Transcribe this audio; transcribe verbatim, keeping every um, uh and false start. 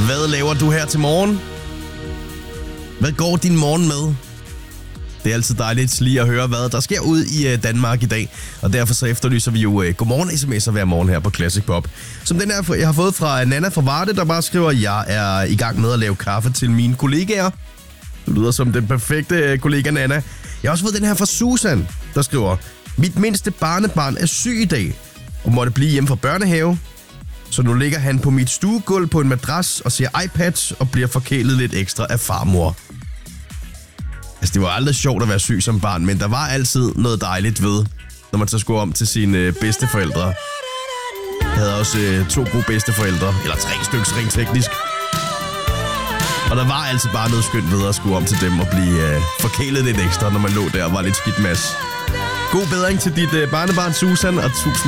Hvad laver du her til morgen? Hvad går din morgen med? Det er altid dejligt lige at høre, hvad der sker ud i Danmark i dag. Og derfor så efterlyser vi jo godmorgen sms'er hver morgen her på Classic Pop. Som den her, jeg har fået fra Nana fra Varde, der bare skriver, at jeg er i gang med at lave kaffe til mine kollegaer. Det lyder som den perfekte kollega Nana. Jeg har også fået den her fra Susan, der skriver, mit mindste barnebarn er syg i dag og måtte blive hjemme fra børnehave. Så nu ligger han på mit stuegulv på en madras og ser iPads og bliver forkælet lidt ekstra af farmor. Altså, det var aldrig sjovt at være syg som barn, men der var altid noget dejligt ved, når man så skulle om til sine øh, bedsteforældre. Jeg havde også øh, to gode bedsteforældre, eller tre stykker rent teknisk. Og der var altså bare noget skønt ved at skulle om til dem og blive øh, forkælet lidt ekstra, når man lå der og var lidt skidt mas. God bedring til dit øh, barnebarn Susan, og tusind